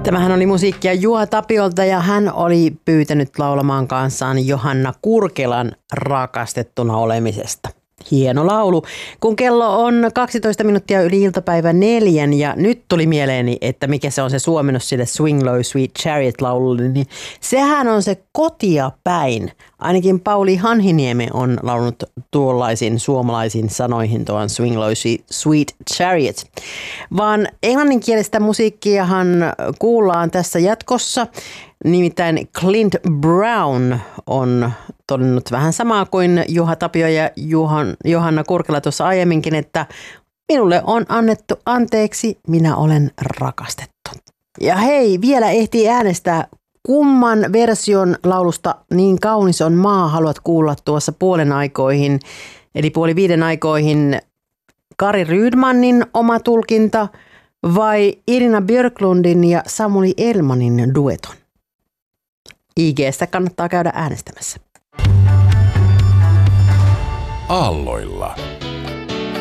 Tämähän oli musiikkia Juha Tapiolta ja hän oli pyytänyt laulamaan kanssaan Johanna Kurkelan Rakastettuna olemisesta. Hieno laulu. Kun kello on 12 minuuttia yli iltapäivän 4 ja nyt tuli mieleeni, että mikä se on se suomennos sille Swing Low Sweet Chariot-laululle, niin sehän on se kotia päin. Ainakin Pauli Hanhiniemi on laulunut tuollaisin suomalaisiin sanoihin tuon Swing Low Sweet Chariot. Vaan englanninkielistä musiikkiahan kuullaan tässä jatkossa. Nimittäin Clint Brown on todennut vähän samaa kuin Juha Tapio ja Johanna Kurkela tuossa aiemminkin, että minulle on annettu anteeksi, minä olen rakastettu. Ja hei, vielä ehtii äänestää, kumman version laulusta Niin kaunis on maa haluat kuulla tuossa puolen aikoihin, eli 4:30 aikoihin Kari Rydmanin oma tulkinta vai Irina Björklundin ja Samuli Elmanin dueton? IG:stä kannattaa käydä äänestämässä. Aalloilla.